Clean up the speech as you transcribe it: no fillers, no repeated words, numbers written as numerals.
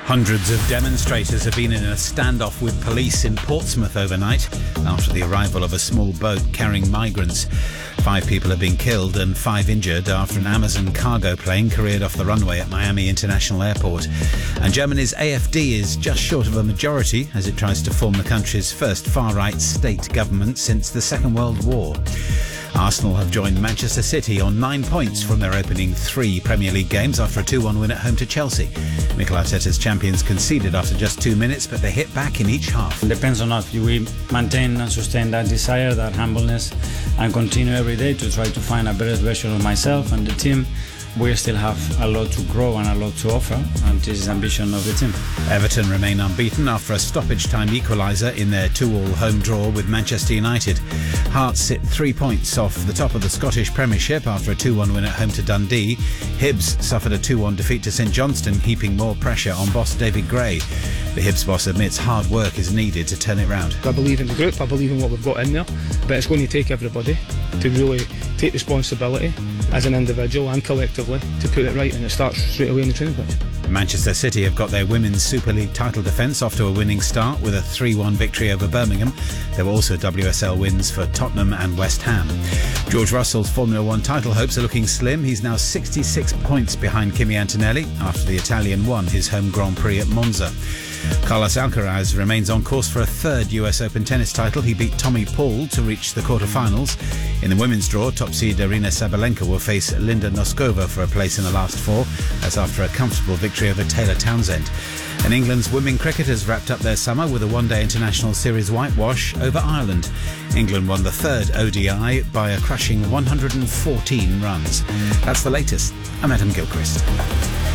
Hundreds of demonstrators have been in a standoff with police in Portsmouth overnight after the arrival of a small boat carrying migrants. 5 people have been killed and 5 injured after an Amazon cargo plane careered off the runway at Miami International Airport. And Germany's AfD is just short of a majority as it tries to form the country's first far-right state government since the Second World War. Arsenal have joined Manchester City on 9 points from their opening 3 Premier League games after a 2-1 win at home to Chelsea. Mikel Arteta's champions conceded after just 2 minutes, but they hit back in each half. It depends on us. We maintain and sustain that desire, that humbleness, and continue every day to try to find a better version of myself and the team. We still have a lot to grow and a lot to offer, and this is the ambition of the team. Everton remain unbeaten after a stoppage-time equaliser in their 2-2 home draw with Manchester United. Hearts sit 3 points off the top of the Scottish Premiership after a 2-1 win at home to Dundee. Hibs suffered a 2-1 defeat to St Johnstone, heaping more pressure on boss David Gray. The Hibs boss admits hard work is needed to turn it round. I believe in the group, I believe in what we've got in there, but it's going to take everybody to really take responsibility as an individual and collectively to put it right, and it starts straight away in the training pitch. Manchester City have got their Women's Super League title defence off to a winning start with a 3-1 victory over Birmingham. There were also WSL wins for Tottenham and West Ham. George Russell's Formula 1 title hopes are looking slim. He's now 66 points behind Kimi Antonelli after the Italian won his home Grand Prix at Monza. Carlos Alcaraz remains on course for a 3rd US Open tennis title. He beat Tommy Paul to reach the quarter-finals. In the women's draw, top seed Arina Sabalenka will face Linda Noskova for a place in the last 4. That's after a comfortable victory over Taylor Townsend. And England's women cricketers wrapped up their summer with a one-day international series whitewash over Ireland. England won the 3rd ODI by a crushing 114 runs. That's the latest. I'm Adam Gilchrist.